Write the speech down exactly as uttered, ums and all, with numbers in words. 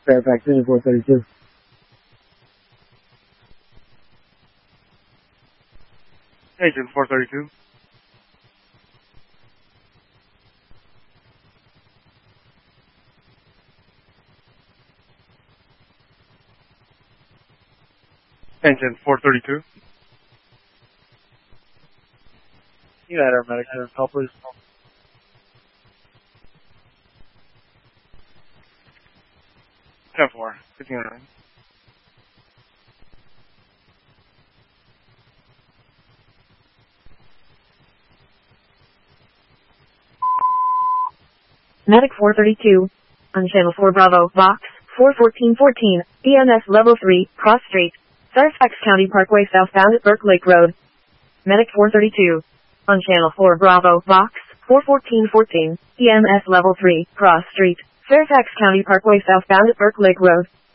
Fairfax, engine four thirty-two. Agent four thirty-two. Engine four thirty-two. You had our medic center call, please. ten four. Continue on. Medic four thirty-two. On Channel four Bravo, Box four fourteen fourteen, E M S Level three, Cross Street, Fairfax County Parkway southbound at Burke Lake Road. Medic four thirty-two. On Channel four Bravo, Box four fourteen fourteen, E M S Level three, Cross Street, Fairfax County Parkway southbound at Burke Lake Road.